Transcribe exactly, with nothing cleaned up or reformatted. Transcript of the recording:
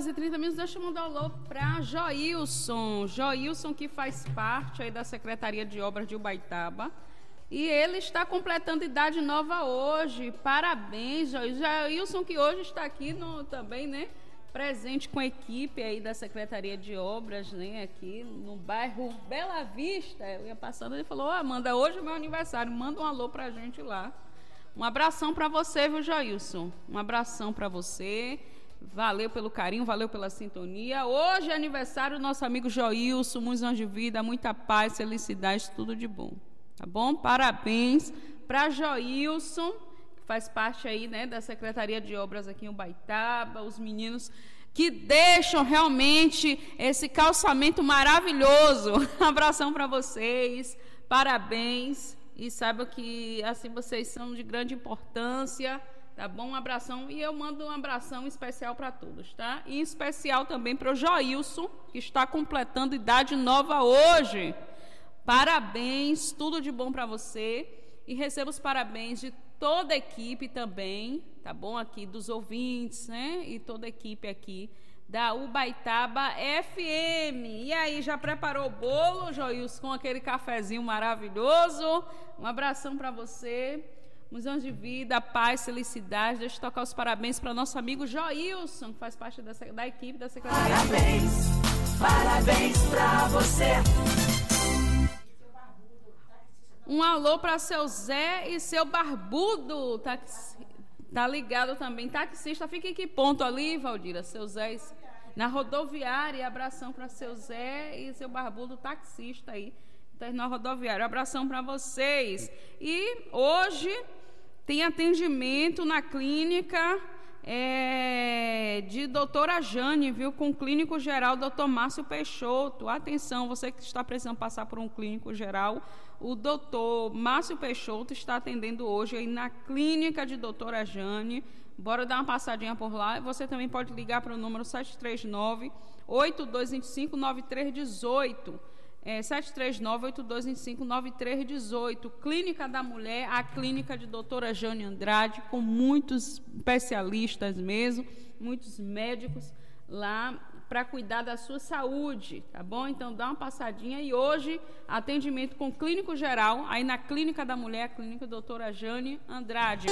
e trinta minutos. Deixa eu mandar um alô para Joilson. Joilson, que faz parte aí da Secretaria de Obras de Ubaitaba. E ele está completando idade nova hoje. Parabéns, Joilson. Joilson, que hoje está aqui no, também, né? Presente com a equipe aí da Secretaria de Obras, né? Aqui no bairro Bela Vista. Eu ia passando, ele falou: oh, Amanda, hoje é meu aniversário. Manda um alô pra gente lá. Um abração para você, viu, Joilson? Um abração para você. Valeu pelo carinho, valeu pela sintonia. Hoje é aniversário do nosso amigo Joilson. Muitos anos de vida, muita paz, felicidade, tudo de bom. Tá bom? Parabéns para Joilson, que faz parte aí, né, da Secretaria de Obras aqui em Ubaitaba. Os meninos que deixam realmente esse calçamento maravilhoso. Um abração para vocês. Parabéns. E saiba que assim vocês são de grande importância, tá bom? Um abração, e eu mando um abração especial para todos, tá? E em especial também para o Joilson, que está completando idade nova hoje. Parabéns, tudo de bom para você. E receba os parabéns de toda a equipe também, tá bom? Aqui dos ouvintes, né? E toda a equipe aqui da Ubaitaba F M. E aí, já preparou o bolo, Joilson, com aquele cafezinho maravilhoso? Um abração para você. Muitos anos de vida, paz, felicidade. Deixa eu tocar os parabéns para nosso amigo Joilson, que faz parte da, da equipe da Secretaria. Parabéns, parabéns para você. Um alô para seu Zé e seu Barbudo. Tá, tá ligado também. Taxista, fica em que ponto ali, Valdira? Seu Zé e... na rodoviária. Abração para seu Zé e seu Barbudo, taxista aí. Na rodoviária. Abração para vocês. E hoje tem atendimento na clínica é, de doutora Jane, viu? Com o clínico geral, doutor Márcio Peixoto. Atenção, você que está precisando passar por um clínico geral, o doutor Márcio Peixoto está atendendo hoje aí na clínica de doutora Jane. Bora dar uma passadinha por lá. Você também pode ligar para o número sete três nove, oito dois dois cinco, nove três um oito. É, sete três nove, oito dois dois cinco, nove três um oito. Clínica da Mulher, a clínica de doutora Jane Andrade, com muitos especialistas mesmo, muitos médicos lá para cuidar da sua saúde, tá bom? Então dá uma passadinha. E hoje, atendimento com clínico geral, aí na Clínica da Mulher, a clínica doutora Jane Andrade.